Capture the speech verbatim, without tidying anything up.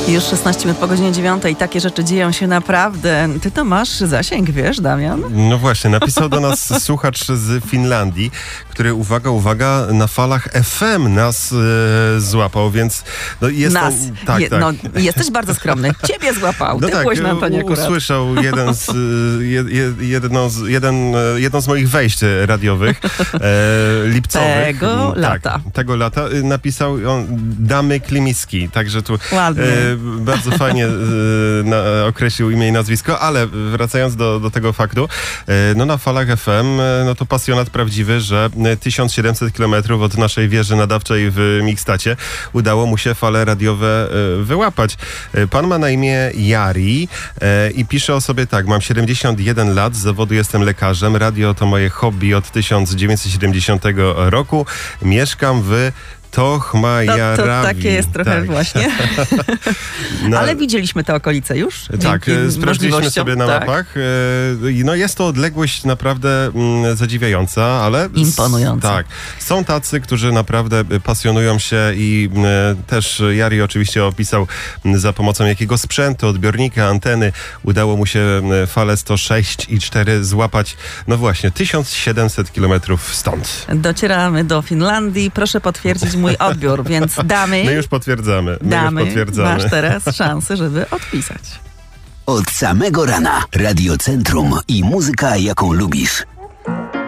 Już szesnaście minut po godzinie dziewiątej. Takie rzeczy dzieją się naprawdę. Ty to masz zasięg, wiesz, Damian? No właśnie, napisał do nas słuchacz z Finlandii, który, uwaga, uwaga, na falach F M nas e, złapał, więc no jest Nas. To, tak, Je, tak. No, jesteś bardzo skromny. Ciebie złapał. No Ty tak, byłeś na antenie akurat. usłyszał jeden z, jed, jedno z, jeden, jedno z moich wejść radiowych, e, lipcowych. Tego tak, lata. Tego lata. Napisał on Damy Klimiski, także tu Ładnie. e, bardzo fajnie e, na, określił imię i nazwisko, ale wracając do, do tego faktu, e, no na falach F M, e, no to pasjonat prawdziwy, że tysiąc siedemset kilometrów od naszej wieży nadawczej w Mikstacie udało mu się fale radiowe e, wyłapać. E, pan ma na imię Jari e, i pisze o sobie tak: mam siedemdziesiąt jeden lat, z zawodu jestem lekarzem, radio to moje hobby od tysiąc dziewięćset siedemdziesiątego roku, mieszkam w Tochmajarawi. To, to takie jest trochę tak. właśnie. No, ale widzieliśmy te okolice już. tak, dzięki sprawdziliśmy sobie na tak. mapach. No jest to odległość naprawdę mm, zadziwiająca, ale... Imponująca. Tak. Są tacy, którzy naprawdę pasjonują się i mm, też Jari oczywiście opisał, mm, za pomocą jakiego sprzętu, odbiornika, anteny udało mu się mm, falę sto sześć i cztery złapać. No właśnie, tysiąc siedemset kilometrów stąd. Docieramy do Finlandii. Proszę potwierdzić mój odbiór, więc damy... My już potwierdzamy. My damy, już potwierdzamy. masz teraz szansę, żeby odpisać. Od samego rana Radio Centrum i muzyka, jaką lubisz.